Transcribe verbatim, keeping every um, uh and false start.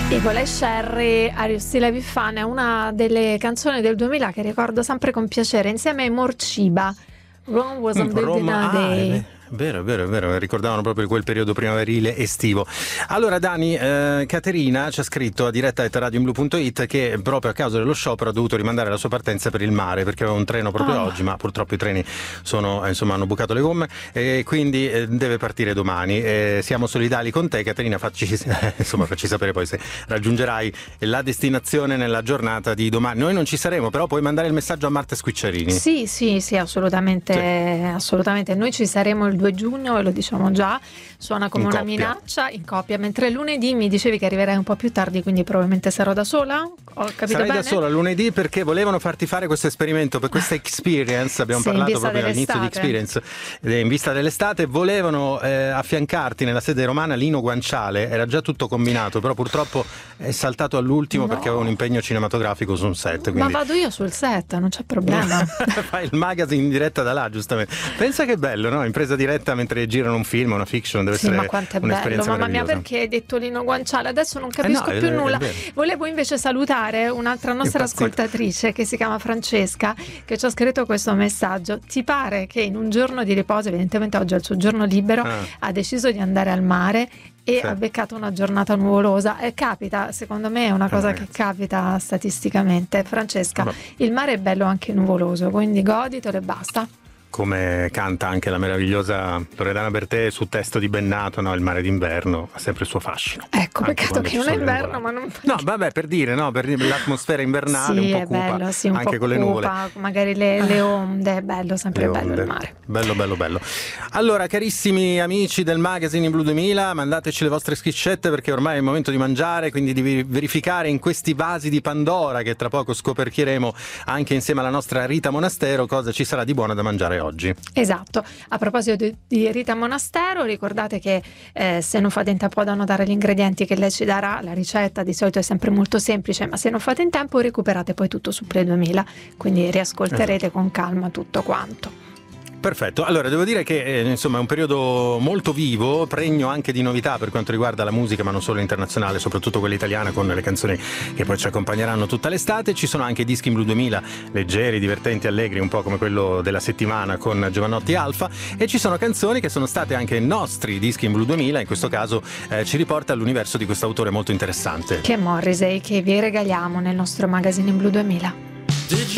Eagle e Sherry, Are You Still Having Fun è una delle canzoni del duemila che ricordo sempre con piacere, insieme ai Morciba. Rome was on building a day. Ah, vero, vero, vero, ricordavano proprio quel periodo primaverile estivo. Allora Dani, eh, Caterina ci ha scritto a diretta at radioblu punto it che proprio a causa dello sciopero ha dovuto rimandare la sua partenza per il mare perché aveva un treno proprio oh. oggi, ma purtroppo i treni sono, eh, insomma, hanno bucato le gomme e quindi eh, deve partire domani. Eh, siamo solidali con te, Caterina, facci, eh, insomma, facci sapere poi se raggiungerai la destinazione nella giornata di domani. Noi non ci saremo, però puoi mandare il messaggio a Marta Squicciarini. Sì, sì, sì, assolutamente, sì. assolutamente. Noi ci saremo il due giugno e lo diciamo già, suona come in una coppia. minaccia in coppia, mentre lunedì mi dicevi che arriverai un po' più tardi, quindi probabilmente sarò da sola. Ho capito Sarai bene? da sola lunedì perché volevano farti fare questo esperimento, per questa experience, abbiamo sì, parlato proprio all'inizio di experience, in vista dell'estate, volevano eh, affiancarti nella sede romana Lino Guanciale, era già tutto combinato, però purtroppo è saltato all'ultimo no. perché aveva un impegno cinematografico su un set. Quindi... Ma vado io sul set, non c'è problema. Fai il magazine in diretta da là, giustamente. Pensa che bello, no? In presa diretta mentre girano un film, una fiction, deve sì, essere ma quanto è un'esperienza bello, mamma mia, meravigliosa. perché hai detto Lino Guanciale? Adesso non capisco eh no, più è, nulla. È Volevo invece salutare un'altra nostra ascoltatrice che si chiama Francesca, che ci ha scritto questo messaggio. Ti pare che in un giorno di riposo, evidentemente oggi è il suo giorno libero, ah. ha deciso di andare al mare e sì. ha beccato una giornata nuvolosa e capita, secondo me è una cosa eh, che capita statisticamente. Francesca, Vabbè. il mare è bello anche nuvoloso, quindi goditelo e basta. Come canta anche la meravigliosa Loredana Bertè su testo di Bennato, no? Il mare d'inverno ha sempre il suo fascino. Ecco, peccato che non è inverno, ma non... No, vabbè, per dire, no? Per l'atmosfera invernale sì, un po' cupa, bello, sì, un anche po' con le cupa, nuvole. Magari le, le onde, è bello, sempre le bello onde. il mare. Bello, bello, bello. Allora, carissimi amici del magazine in Blu duemila, mandateci le vostre schiscette perché ormai è il momento di mangiare, quindi di verificare in questi vasi di Pandora che tra poco scoperchieremo anche insieme alla nostra Rita Monastero cosa ci sarà di buono da mangiare oggi. Esatto. A proposito di, di Rita Monastero, ricordate che eh, se non fate in tempo ad annotare gli ingredienti che lei ci darà, la ricetta di solito è sempre molto semplice, ma se non fate in tempo recuperate poi tutto su Play duemila, quindi riascolterete esatto. con calma tutto quanto. Perfetto, allora devo dire che eh, insomma è un periodo molto vivo, pregno anche di novità per quanto riguarda la musica, ma non solo internazionale, soprattutto quella italiana con le canzoni che poi ci accompagneranno tutta l'estate. Ci sono anche dischi in Blu duemila leggeri, divertenti, allegri, un po' come quello della settimana con Giovanotti Alfa, e ci sono canzoni che sono state anche nostri dischi in Blu duemila, in questo caso eh, ci riporta all'universo di questo autore molto interessante, che è Morrissey, che vi regaliamo nel nostro magazine in Blu duemila.